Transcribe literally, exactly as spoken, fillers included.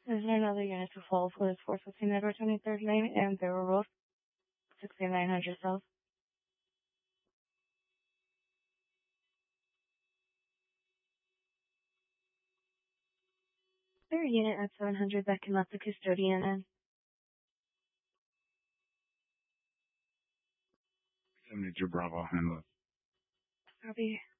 Is there another unit to follow for this four fifteen Edward twenty-third Lane and Barrow Road, sixty-nine hundred South? Is there a unit at seven hundred that can let the custodian in? seventy-two Bravo, handle it. Copy.